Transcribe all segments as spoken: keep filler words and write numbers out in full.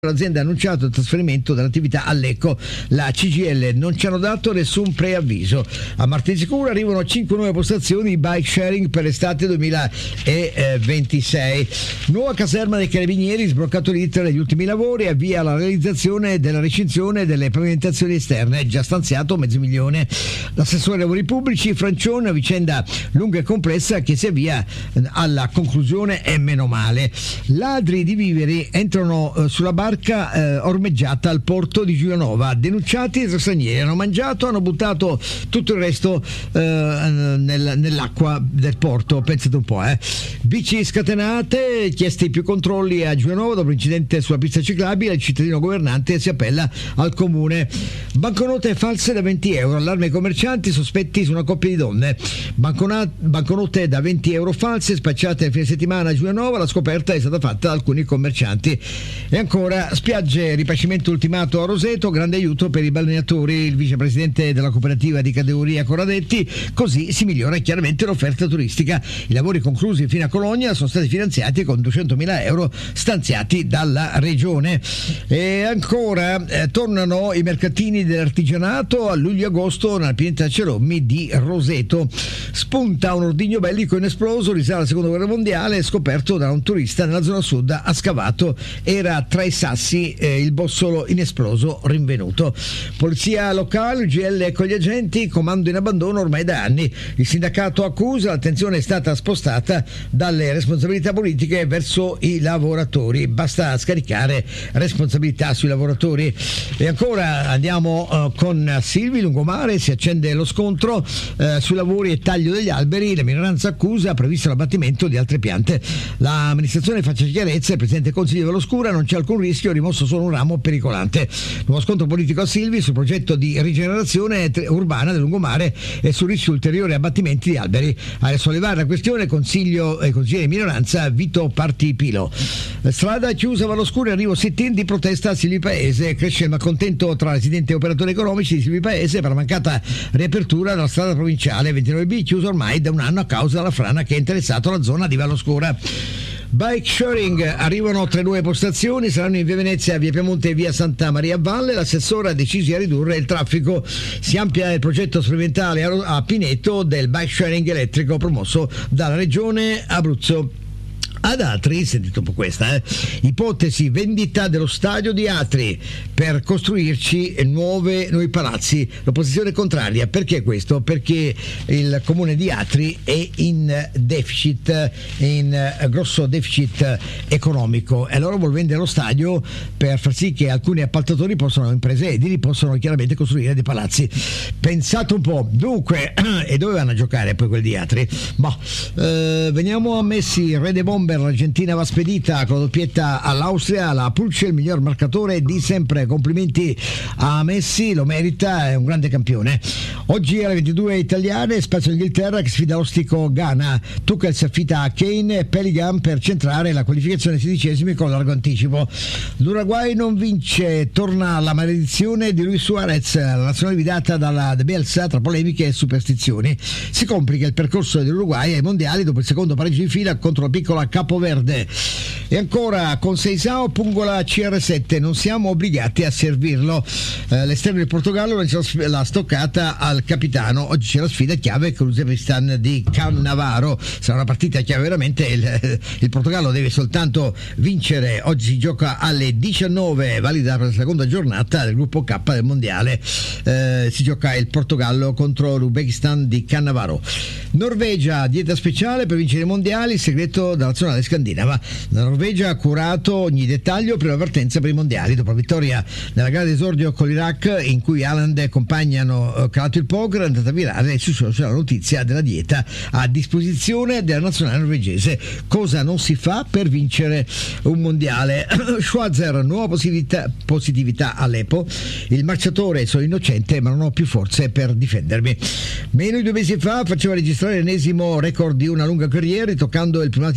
L'azienda ha annunciato il trasferimento dell'attività a Lecco. La C G I L non ci hanno dato nessun preavviso. A Martinsicuro arrivano cinque nuove postazioni di bike sharing per l'estate duemilaventisei. Nuova caserma dei Carabinieri, sbloccato l'iter degli ultimi lavori, avvia la realizzazione della recinzione delle pavimentazioni esterne, già stanziato mezzo milione. L'assessore ai lavori pubblici Francione, vicenda lunga e complessa che si avvia alla conclusione e meno male. Ladri di viveri entrano eh, sulla barca eh, ormeggiata al porto di Giulianova, denunciati tre stranieri, hanno mangiato, hanno buttato tutto il resto eh, nel, nell'acqua del porto, pensate un po'. Eh. Bici scatenate, chiesti più controlli a Giulianova dopo l'incidente sulla pista ciclabile, il cittadino governante si appella al comune. Banconote false da venti euro, allarme ai commercianti, sospetti su una coppia di donne. Bancona- banconote da venti euro false spacciate a fine settimana a Giulianova, la scoperta è stata fatta da alcuni commercianti. E ancora spiagge, ripascimento ultimato a Roseto, grande aiuto per i balneatori, il vicepresidente della cooperativa di categoria Corradetti, così si migliora chiaramente l'offerta turistica. I lavori conclusi fino a Cologna sono stati finanziati con duecentomila euro stanziati dalla regione. E ancora eh, tornano i mercatini dell'artigianato a luglio-agosto nella pineta Cerommi di Roseto. Spunta un ordigno bellico inesploso, risale alla seconda guerra mondiale, scoperto da un turista nella zona sud, ha scavato, era tra i sassi eh, il bossolo inesploso rinvenuto. Polizia locale, U G L con gli agenti, comando in abbandono ormai da anni. Il sindacato accusa, l'attenzione è stata spostata dalle responsabilità politiche verso i lavoratori, basta scaricare responsabilità sui lavoratori. E ancora andiamo uh, con Silvi, Lungomare, si accende lo scontro uh, sui lavori e taglio degli alberi, la minoranza accusa, previsto l'abbattimento di altre piante. L'amministrazione faccia chiarezza, il presidente del Consiglio dell'Oscura, non c'è alcun rischio, rimosso solo un ramo pericolante. Nuovo scontro politico a Silvi sul progetto di rigenerazione urbana del lungomare e sul rischio ulteriore abbattimenti di alberi. A sollevare la questione consiglio e eh, consigliere di minoranza Vito Partipilo. Strada chiusa Valloscura, arrivo sit-in di protesta a Silvi Paese, cresce il malcontento tra residenti e operatori economici di Silvi Paese per la mancata riapertura della strada provinciale ventinove B, chiusa ormai da un anno a causa della frana che ha interessato la zona di Valloscura. Bike sharing, arrivano tre nuove postazioni, saranno in via Venezia, via Piemonte e via Santa Maria Valle. L'assessore ha deciso di ridurre il traffico. Si amplia il progetto sperimentale a Pineto del bike sharing elettrico promosso dalla regione Abruzzo. Ad Atri, sentite un po' questa, eh? ipotesi vendita dello stadio di Atri per costruirci nuove, nuovi palazzi. L'opposizione contraria, perché questo? Perché il comune di Atri è in deficit, in grosso deficit economico, e allora vuol vendere lo stadio per far sì che alcuni appaltatori possano, imprese edili, possono chiaramente costruire dei palazzi. Pensate un po', dunque, e dove vanno a giocare poi quelli di Atri? Boh, eh, veniamo a Messi, re dei bomber. L'Argentina va spedita con la doppietta all'Austria, la Pulce il miglior marcatore di sempre, complimenti a Messi, lo merita, è un grande campione. Oggi alle ventidue italiane, spazio Inghilterra che sfida l'ostico Ghana, Tuchel si affida a Kane e Pellegrin per centrare la qualificazione sedicesimi con largo anticipo. L'Uruguay non vince, torna la maledizione di Luis Suarez, la nazionale guidata dalla De Bielsa tra polemiche e superstizioni. Si complica il percorso dell'Uruguay ai mondiali dopo il secondo pareggio di fila contro la piccola Capoverde. E ancora con Seisao pungola C R sette, non siamo obbligati a servirlo. Eh, l'esterno del Portogallo l'ha stoccata al capitano. Oggi c'è la sfida chiave con l'Uzbekistan di Cannavaro, sarà una partita chiave veramente. Il, il Portogallo deve soltanto vincere. Oggi si gioca alle diciannove, valida per la seconda giornata del gruppo K del mondiale. Eh, si gioca il Portogallo contro l'Uzbekistan di Cannavaro. Norvegia, dieta speciale per vincere i mondiali, il segreto della nazionale scandinava. La Norvegia ha curato ogni dettaglio per la partenza per i mondiali. Dopo la vittoria nella gara d'esordio con l'Iraq, in cui Haaland e compagni hanno calato il poker, è andata virale sui social la notizia della dieta a disposizione della nazionale norvegese. Cosa non si fa per vincere un mondiale? Schwarzer, nuova positività, positività all'E P O. Il marciatore, sono innocente ma non ho più forze per difendermi. Meno di due mesi fa faceva registrare l'ennesimo record di una lunga carriera, toccando il primato italiano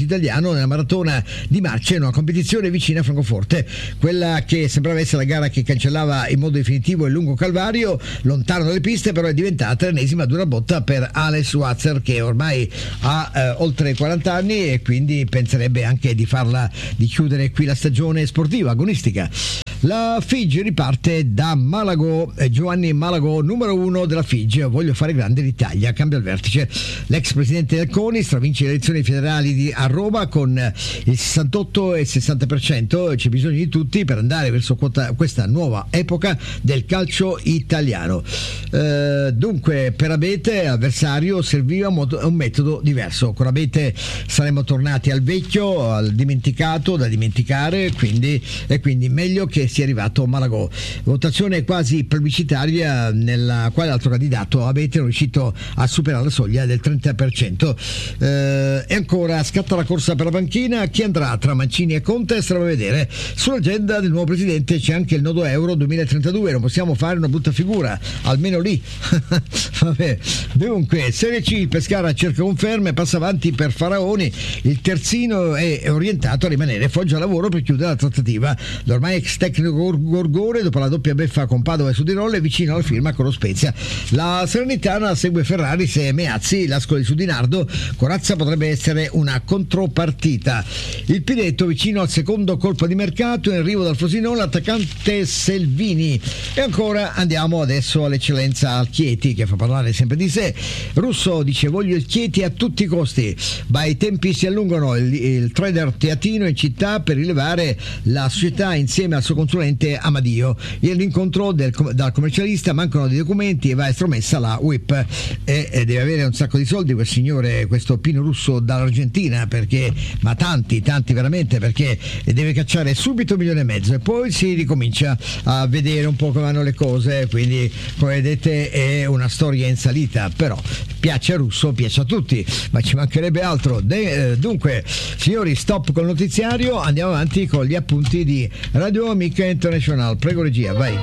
Milano nella maratona di marcia in una competizione vicina a Francoforte, quella che sembrava essere la gara che cancellava in modo definitivo il lungo calvario lontano dalle piste, però è diventata l'ennesima dura botta per Alex Schwarzer, che ormai ha eh, oltre quaranta anni e quindi penserebbe anche di farla, di chiudere qui la stagione sportiva agonistica. La Figi riparte da Malago, Giovanni Malago, numero uno della Figi. Voglio fare grande l'Italia, cambia il vertice. L'ex presidente del CONI stravince le elezioni federali di, a Roma con il sessantotto e il sessanta per cento. C'è bisogno di tutti per andare verso quota, questa nuova epoca del calcio italiano. Eh, dunque, per Abete, avversario, serviva un metodo diverso. Con Abete saremmo tornati al vecchio, al dimenticato, da dimenticare, quindi, e quindi meglio che sia arrivato Malagò. Votazione quasi plebiscitaria nella quale l'altro candidato Abete è riuscito a superare la soglia del trenta per cento. Eh, e ancora scatta la corsa per la panchina. Chi andrà tra Mancini e Conte staremo a vedere. Sull'agenda del nuovo presidente c'è anche il nodo Euro duemilatrentadue. Non possiamo fare una brutta figura, almeno lì. Vabbè. Dunque, Serie C, il Pescara cerca conferme, passa avanti per Faraoni. Il terzino è orientato a rimanere foggia lavoro per chiudere la trattativa. L'ormai ex tecnico Gorgore, dopo la doppia beffa con Padova e Sudtirolo, è vicino alla firma con lo Spezia. La Salernitana segue Ferrari e Meazzi, l'ascolo di Sudinardo. Corazza potrebbe essere una contropartita. Il Pineto vicino al secondo colpo di mercato, in arrivo dal Frosinone l'attaccante Selvini. E ancora andiamo adesso all'eccellenza al Chieti, che fa parlare sempre di sé. Russo dice: voglio il Chieti a tutti i costi, ma i tempi si allungano. Il, il trader teatino è in città per rilevare la società insieme al suo consulente Amadio. L'incontro del, dal commercialista, mancano dei documenti e va estromessa la U I P, e, e deve avere un sacco di soldi quel signore, questo Pino Russo dall'Argentina, perché, ma tanti, tanti veramente, perché deve cacciare subito un milione e mezzo e poi si ricomincia a vedere un po' come vanno le cose, quindi come vedete è una storia in salita, però piace a Russo, piace a tutti, ma ci mancherebbe altro. De, eh, dunque, signori, stop col notiziario, andiamo avanti con gli appunti di Radio Amica International. Prego regia, vai.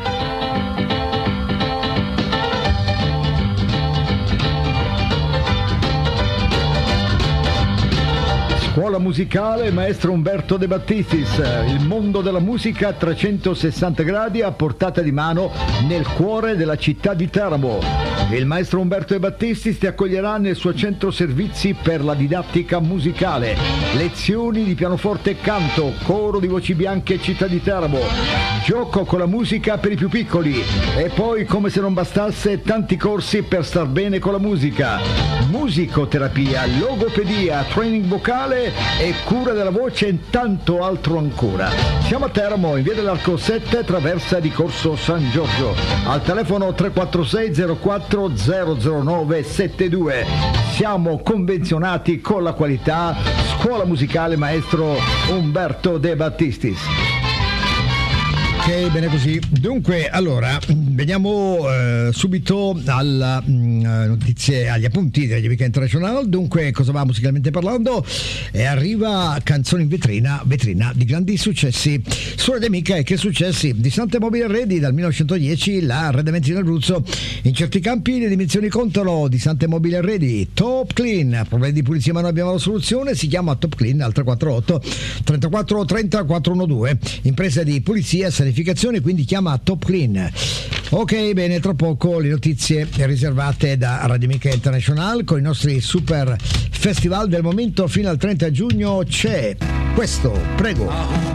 Scuola musicale Maestro Umberto De Battistis, il mondo della musica a trecentosessanta gradi a portata di mano nel cuore della città di Teramo. Il maestro Umberto De Battistis ti accoglierà nel suo centro servizi per la didattica musicale, lezioni di pianoforte e canto, coro di voci bianche città di Teramo, gioco con la musica per i più piccoli e poi, come se non bastasse, tanti corsi per star bene con la musica, musicoterapia, logopedia, training vocale e cura della voce e tanto altro ancora. Siamo a Teramo, in via dell'Arco sette, traversa di Corso San Giorgio, al telefono tre quattro sei zero quattro zero zero nove sette due. Siamo convenzionati con la qualità. Scuola musicale Maestro Umberto De Battistis. Ok, bene così. Dunque, allora, veniamo eh, subito alla mh, notizie, agli appunti degli Amica International. Dunque, cosa va musicalmente parlando? E arriva canzone in vetrina, vetrina di grandi successi. Su Radio Amica, e che successi? Di Sante Mobile Arredi dal millenovecentodieci, la arredamenti in Abruzzo. In certi campi le dimensioni contano. Di Sante Mobile Arredi, Top Clean. Problemi di pulizia ma noi abbiamo la soluzione. Si chiama Top Clean al tre quattro otto trentaquattro trenta quattrocentododici. Impresa di pulizia, quindi chiama Top Clean. Ok, bene, tra poco le notizie riservate da Radio Amica International con i nostri super festival del momento fino al trenta giugno. C'è questo, prego.